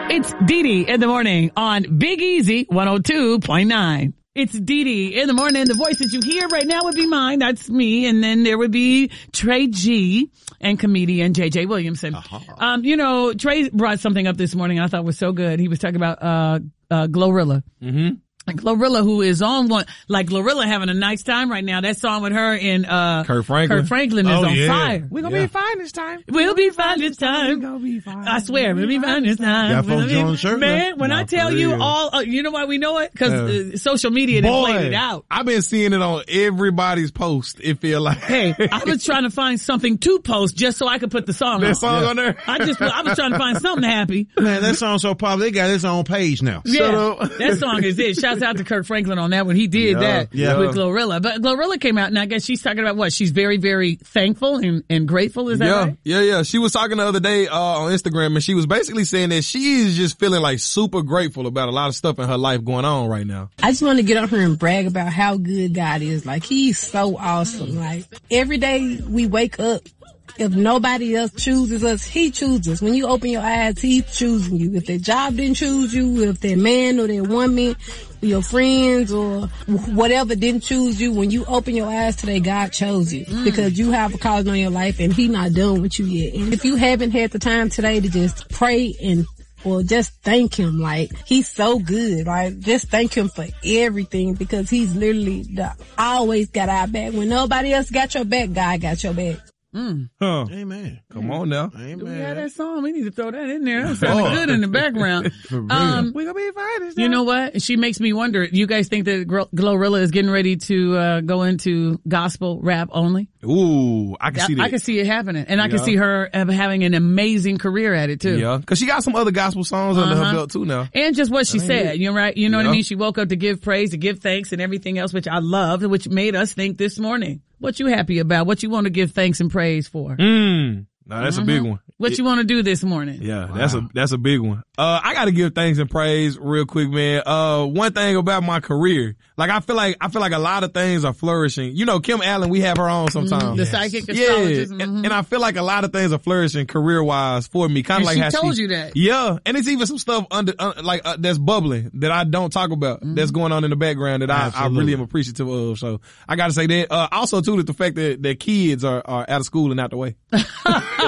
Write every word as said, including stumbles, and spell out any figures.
It's Dee Dee in the morning on Big Easy one oh two point nine. It's Dee Dee in the morning. The voice that you hear right now would be mine. That's me. And then there would be Trey G and comedian J J Williamson. Uh-huh. Um, you know, Trey brought something up this morning I thought was so good. He was talking about, uh, uh, Glorilla. Mm-hmm. Glorilla, who is on one, like Glorilla having a nice time right now. That song with her and, uh, Kurt Franklin. Kurt Franklin is oh, on yeah. fire. We're gonna yeah. be fine this time. We'll be fine this time. We're gonna be fine. I swear, we'll be fine this time. Got folks We'll on be- the shirt, Man, man. when Nah, I tell for you real. all, uh, you know why we know it? Cause Yeah. uh, social media done played it out. I've been seeing it on everybody's post. It feel like. Hey, I was trying to find something to post just so I could put the song that on. song on there. I just, I was trying to find something happy. Man, that song's so popular. They got its own page now. Yeah, that song is it. Shouts out to Kurt Franklin on that one. He did Yeah, that yeah. with Glorilla. But Glorilla came out, and I guess she's talking about what? She's very, very thankful and, and grateful. Is that yeah, right? yeah, yeah. She was talking the other day uh, on Instagram, and she was basically saying that she is just feeling like super grateful about a lot of stuff in her life going on right now. I just want to get up here and brag about how good God is. Like, he's so awesome. Like, every day we wake up, if nobody else chooses us, he chooses. When you open your eyes, he's choosing you. If that job didn't choose you, if that man or that woman, your friends or whatever didn't choose you, when you open your eyes today, God chose you. Mm. Because you have a calling on your life and he not done with you yet. And if you haven't had the time today to just pray and or just thank him, like, he's so good, right? Just thank him for everything because he's literally the, always got our back. When nobody else got your back, God got your back. Mm. Huh. Amen. Come on now. Amen. Do we have that song? We need to throw that in there. That sounded good in the background. Um, We're gonna be fine this time. you know what? She makes me wonder. You guys think that Gl- Glorilla is getting ready to uh, go into gospel rap only? Ooh, I can I, see that. I can see it happening, and I can Yeah. see her uh, having an amazing career at it too. Yeah, because she got some other gospel songs under Uh-huh. her belt too now. And just what she said, you know, right? You know what I Yeah. mean? She woke up to give praise, to give thanks and everything else, which I loved, which made us think this morning. What you happy about? What you want to give thanks and praise for? Mm. No, that's Mm-hmm. a big one. What It- you want to do this morning? Yeah, that's a, that's a big one. Uh, I gotta give thanks and praise real quick, man. Uh, one thing about my career, like I feel like, I feel like a lot of things are flourishing. You know, Kim Allen, we have her on sometimes. The psychic Yeah, astrologist. and, mhm. and I feel like a lot of things are flourishing career wise for me. Kind And of like she how told she, you that. Yeah, and it's even some stuff under, uh, like uh, that's bubbling that I don't talk about. Mm-hmm. That's going on in the background that I, I Absolutely. really am appreciative of. So I gotta say that. Uh, also too, that the fact that that kids are are out of school and out the way.